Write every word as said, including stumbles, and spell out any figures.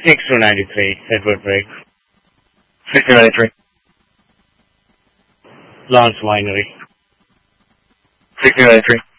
sixty-two ninety-three, Edward Briggs. sixty ninety-three. Lawrence Winery. sixty ninety-three.